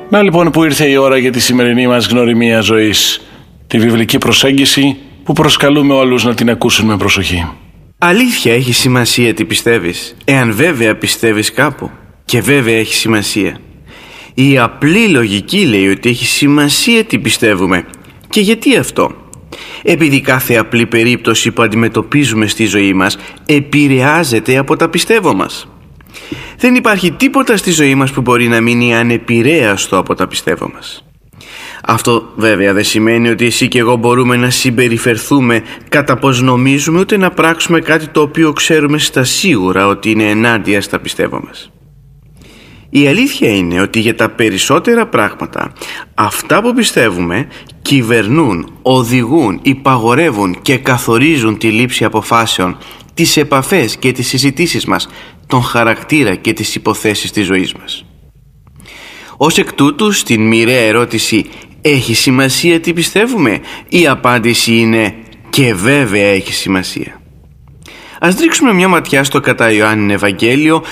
Να λοιπόν που ήρθε η ώρα για τη σημερινή μας γνωριμία ζωής, τη βιβλική προσέγγιση που προσκαλούμε όλους να την ακούσουν με προσοχή. Αλήθεια έχει σημασία τι πιστεύεις, εάν βέβαια πιστεύεις κάπου. Και βέβαια έχει σημασία. Η απλή λογική λέει ότι έχει σημασία τι πιστεύουμε. Και γιατί αυτό? Επειδή κάθε απλή περίπτωση που αντιμετωπίζουμε στη ζωή μας επηρεάζεται από τα πιστεύω μας. Δεν υπάρχει τίποτα στη ζωή μας που μπορεί να μείνει ανεπηρέαστο από τα πιστεύω μας. Αυτό βέβαια δεν σημαίνει ότι εσύ και εγώ μπορούμε να συμπεριφερθούμε κατά πως νομίζουμε, ούτε να πράξουμε κάτι το οποίο ξέρουμε στα σίγουρα ότι είναι ενάντια στα πιστεύω μας. Η αλήθεια είναι ότι για τα περισσότερα πράγματα αυτά που πιστεύουμε κυβερνούν, οδηγούν, υπαγορεύουν και καθορίζουν τη λήψη αποφάσεων, τις επαφές και τις συζητήσεις μας, τον χαρακτήρα και τις υποθέσεις της ζωής μας. Ως εκ τούτου, στην μοιραία ερώτηση «Έχει σημασία τι πιστεύουμε?» η απάντηση είναι «Και βέβαια έχει σημασία». Ας ρίξουμε μια ματιά στο κατά Ιωάννην Ευαγγέλιο